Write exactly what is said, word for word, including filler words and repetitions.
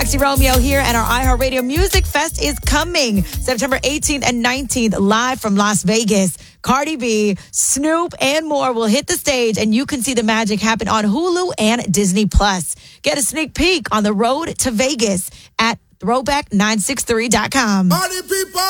Roxy Romeo here, and our iHeartRadio Music Fest is coming September eighteenth and nineteenth, live from Las Vegas. Cardi B, Snoop, and more will hit the stage, and you can see the magic happen on Hulu and Disney Plus. Get a sneak peek on the road to Vegas at throwback nine six three dot com. Party people!